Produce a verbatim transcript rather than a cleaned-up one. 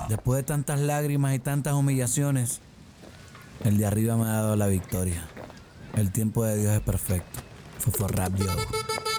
Después de tantas lágrimas y tantas humillaciones, el de arriba me ha dado la victoria. El tiempo de Dios es perfecto. Fue for rap, yo.